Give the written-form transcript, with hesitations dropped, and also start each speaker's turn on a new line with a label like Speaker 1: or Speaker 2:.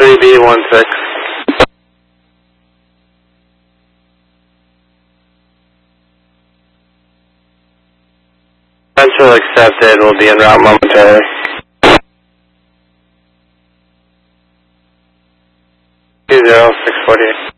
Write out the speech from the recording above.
Speaker 1: 3B16. Central accepted, will be en route momentarily. 20648.